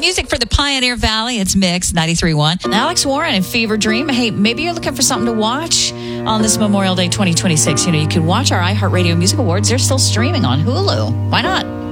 music for the Pioneer Valley. It's Mix 93.1. Alex Warren and Fever Dream. Hey, maybe you're looking for something to watch on this Memorial Day 2026. You know, you can watch our iHeartRadio Music Awards. They're still streaming on Hulu. Why not?